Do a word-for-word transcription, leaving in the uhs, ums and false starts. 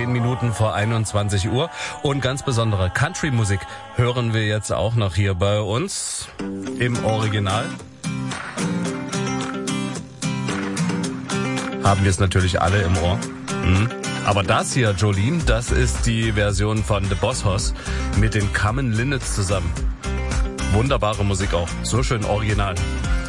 zehn Minuten vor einundzwanzig Uhr. Und ganz besondere Country-Musik hören wir jetzt auch noch hier bei uns im Original. Haben wir es natürlich alle im Ohr. Hm. Aber das hier, Jolene, das ist die Version von The Boss Hoss mit den Common Linnets zusammen. Wunderbare Musik auch. So schön original.